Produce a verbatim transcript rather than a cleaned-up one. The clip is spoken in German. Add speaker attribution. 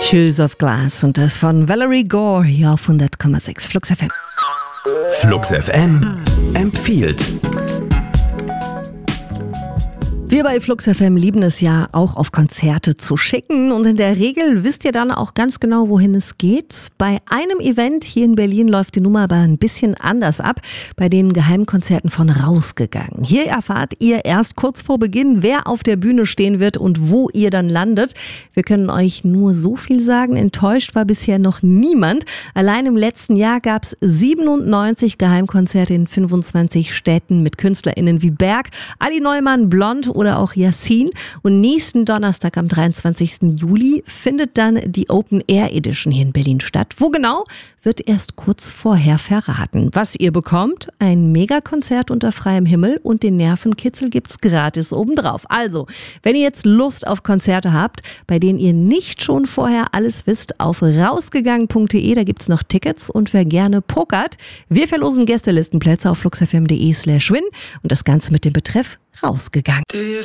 Speaker 1: Shoes of Glass und das von Valerie Gore hier auf hundert Komma sechs Flux F M.
Speaker 2: Flux F M empfiehlt.
Speaker 1: Wir bei Flux F M lieben es ja auch auf Konzerte zu schicken und in der Regel wisst ihr dann auch ganz genau, wohin es geht. Bei einem Event hier in Berlin läuft die Nummer aber ein bisschen anders ab, bei den Geheimkonzerten von Rausgegangen. Hier erfahrt ihr erst kurz vor Beginn, wer auf der Bühne stehen wird und wo ihr dann landet. Wir können euch nur so viel sagen, enttäuscht war bisher noch niemand. Allein im letzten Jahr gab es siebenundneunzig Geheimkonzerte in fünfundzwanzig Städten mit KünstlerInnen wie Berg, Ali Neumann, Blond oder auch Yassin. Und nächsten Donnerstag am dreiundzwanzigsten Juli findet dann die Open Air Edition hier in Berlin statt. Wo genau, wird erst kurz vorher verraten. Was ihr bekommt? Ein Megakonzert unter freiem Himmel und den Nervenkitzel gibt's gratis obendrauf. Also, wenn ihr jetzt Lust auf Konzerte habt, bei denen ihr nicht schon vorher alles wisst, auf rausgegangen punkt de, da gibt's noch Tickets und wer gerne pokert, wir verlosen Gästelistenplätze auf fluxfm punkt de slash win und das Ganze mit dem Betreff Rausgegangen.